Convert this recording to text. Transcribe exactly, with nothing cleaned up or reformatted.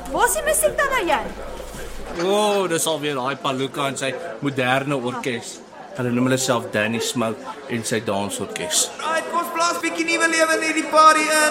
Waar is die musiek dan nou jy? O, oh, dis alweer daai Palooka en sy moderne orkes. Hulle noem hulle self Danny Smoke en sy dansorkes. Right, kom ons blaas bietjie nuwe lewe in hierdie party in.